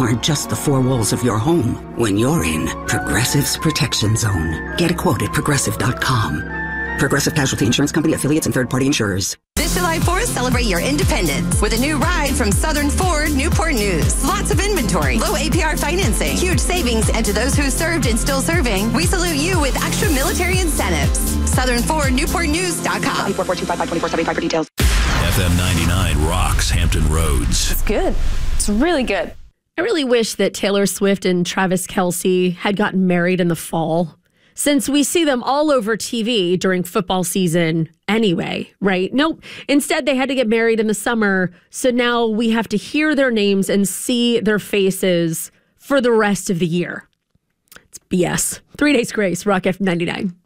aren't just the four walls of your home. When you're in Progressive's Protection Zone. Get a quote at Progressive.com. Progressive Casualty Insurance Company, affiliates, and third-party insurers. This July 4th, celebrate your independence with a new ride from Southern Ford Newport News. Lots of inventory, low APR financing, huge savings, and to those who served and still serving, we salute you with extra military incentives. SouthernFordNewportNews.com. 44255-2475 for details. FM 99 rocks Hampton Roads. It's good. It's really good. I really wish that Taylor Swift and Travis Kelce had gotten married in the fall, since we see them all over TV during football season anyway, right? Nope. Instead, they had to get married in the summer, so now we have to hear their names and see their faces for the rest of the year. It's BS. 3 Days Grace, Rock F99.